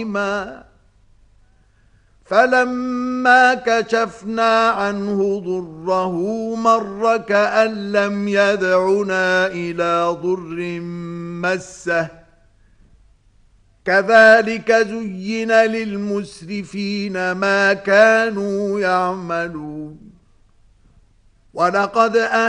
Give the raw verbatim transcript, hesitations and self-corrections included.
فلما كشفنا عنه ضره مر كأن لم يدعنا إلى ضر مسه كذلك زين للمسرفين ما كانوا يعملون ولقد